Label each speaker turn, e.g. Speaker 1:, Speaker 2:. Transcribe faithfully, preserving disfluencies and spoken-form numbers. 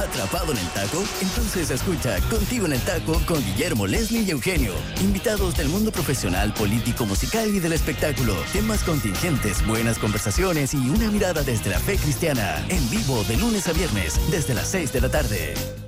Speaker 1: ¿Atrapado en el taco? Entonces escucha Contigo en el Taco con Guillermo, Leslie y Eugenio. Invitados del mundo profesional, político, musical y del espectáculo. Temas contingentes, buenas conversaciones y una mirada desde la fe cristiana. En vivo de lunes a viernes, desde las seis de la tarde.